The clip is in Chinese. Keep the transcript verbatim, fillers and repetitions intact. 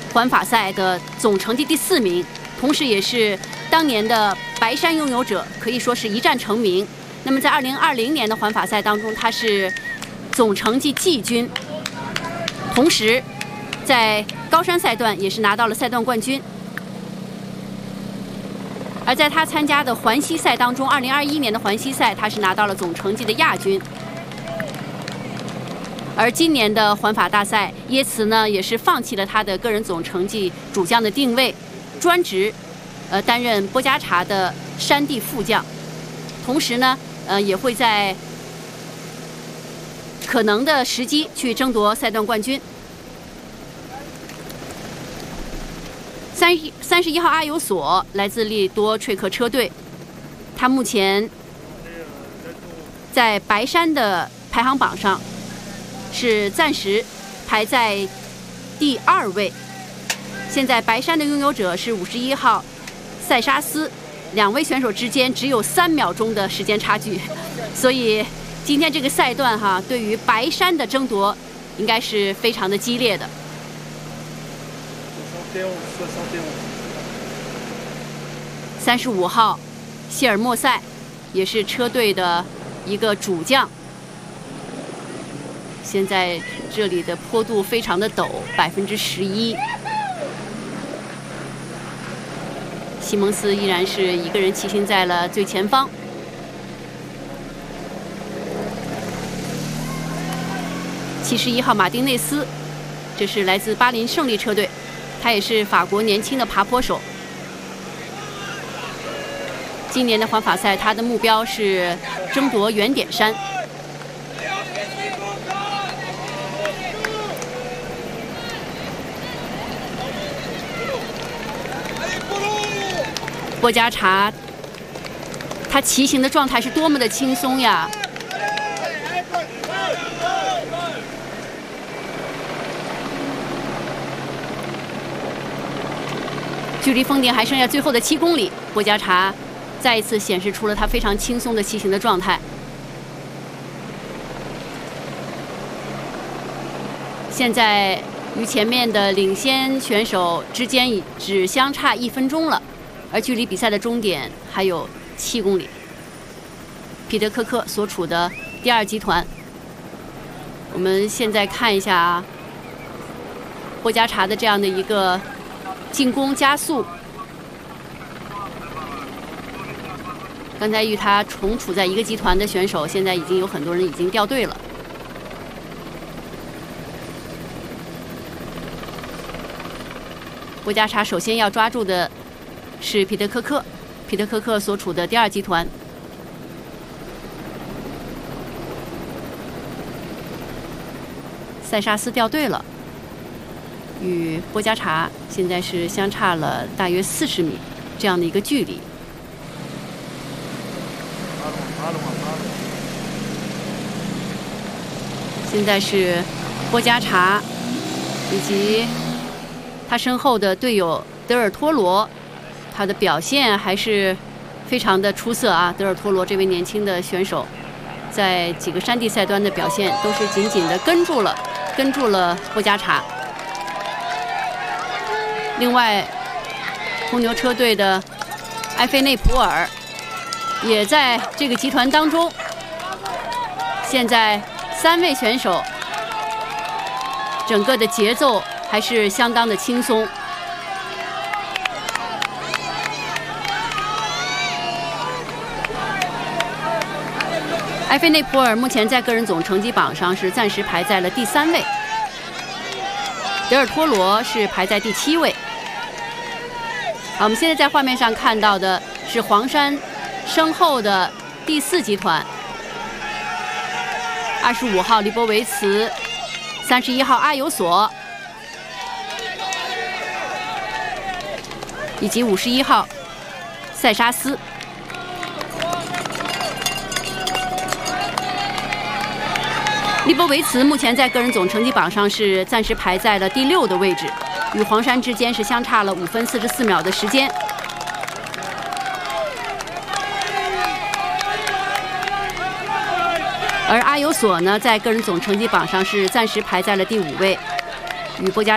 环法赛的总成绩第四名，同时也是当年的白衫拥有者，可以说是一战成名。那么在二零二零年的环法赛当中，他是总成绩季军，同时在高山赛段也是拿到了赛段冠军。而在他参加的环西赛当中，二零二一年的环西赛，他是拿到了总成绩的亚军。而今年的环法大赛，耶茨呢也是放弃了他的个人总成绩主将的定位，专职呃担任波加查的山地副将，同时呢呃也会在可能的时机去争夺赛段冠军。三三十一号阿尤索来自利多翠克车队，他目前在白山的排行榜上是暂时排在第二位。现在白山的拥有者是五十一号塞沙斯，两位选手之间只有三秒钟的时间差距，所以今天这个赛段哈，对于白山的争夺应该是非常的激烈的。三十五号谢尔莫塞也是车队的一个主将。现在这里的坡度非常的陡，百分之十一。西蒙斯依然是一个人骑行在了最前方。七十一号马丁内斯，这是来自巴林胜利车队，他也是法国年轻的爬坡手。今年的环法赛，他的目标是争夺圆点山。波加查，他骑行的状态是多么的轻松呀！距离封顶还剩下最后的七公里，波加查再一次显示出了他非常轻松的骑行的状态。现在与前面的领先选手之间只相差一分钟了。而距离比赛的终点还有七公里。彼得科克所处的第二集团，我们现在看一下啊，波加查的这样的一个进攻加速。刚才与他同处在一个集团的选手，现在已经有很多人已经掉队了。波加查首先要抓住的是彼得科克，彼得科克所处的第二集团。塞沙斯掉队了，与波加查现在是相差了大约四十米这样的一个距离。现在是波加查以及他身后的队友德尔托罗。他的表现还是非常的出色啊！德尔托罗这位年轻的选手，在几个山地赛段的表现都是紧紧的跟住了，跟住了波加查。另外，红牛车队的埃菲内普尔也在这个集团当中。现在三位选手，整个的节奏还是相当的轻松。埃菲内普尔目前在个人总成绩榜上是暂时排在了第三位，德尔托罗是排在第七位。好，我们现在在画面上看到的是黄山身后的第四集团，二十五号黎波维茨，三十一号阿尤索，以及五十一号塞沙斯。利波维茨目前在个人总成绩榜上是暂时排在了第六的位置，与黄山之间是相差了五分四十四秒的时间。而阿尤索呢，在个人总成绩榜上是暂时排在了第五位，与波加